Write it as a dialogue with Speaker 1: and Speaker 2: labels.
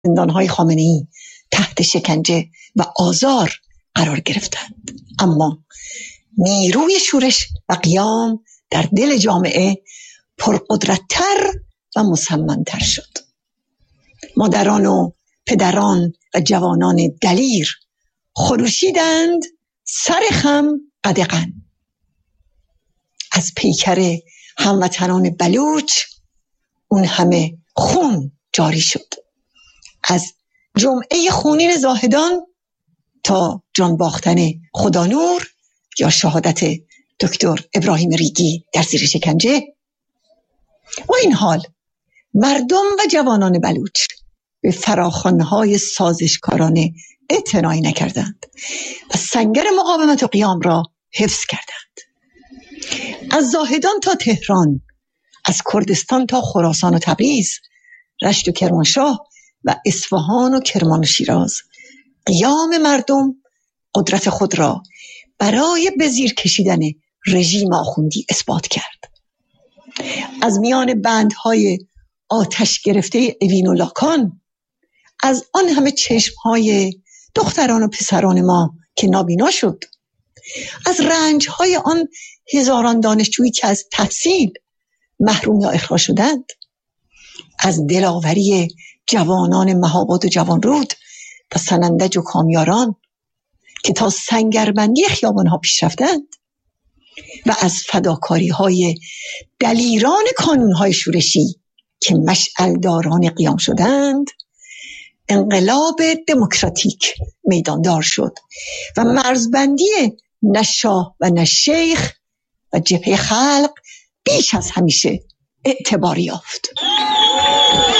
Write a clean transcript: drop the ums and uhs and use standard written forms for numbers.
Speaker 1: زندانهای خامنه‌ای تحت شکنجه و آزار قرار گرفتند، اما نیروی شورش و قیام در دل جامعه پرقدرت‌تر و مصمم‌تر شد. مادران و پدران و جوانان دلیر خروشیدند سر خم قدغن. از پیکر هموطنان بلوچ اون همه خون جاری شد، از جمعه خونین زاهدان تا جان باختن خدانور یا شهادت دکتر ابراهیم ریگی در زیر شکنجه. و این حال مردم و جوانان بلوچ به فراخوان‌های سازشکارانه اعتنایی نکردند و سنگر مقاومت و قیام را حفظ کردند. از زاهدان تا تهران، از کردستان تا خراسان و تبریز، رشت و کرمانشاه و اصفهان و کرمان و شیراز، قیام مردم قدرت خود را برای به زیر کشیدن رژیم آخوندی اثبات کرد. از میان بندهای آتش گرفته اوین و لاکان، از آن همه چشمهای دختران و پسران ما که نابینا شد، از رنجهای آن هزاران دانشجویی که از تحصیل محروم یا اخراج شدند، از دلاوری جوانان مهاباد و جوانرود و سنندج و کامیاران که تا سنگربندی خیابانها پیش رفتند، و از فداکاری‌های دلیران کانون‌های شورشی که مشعلداران قیام شدند، انقلاب دموکراتیک میداندار شد و مرزبندی نه شاه و نه شیخ و جبهه خلق بیش از همیشه اعتبار یافت.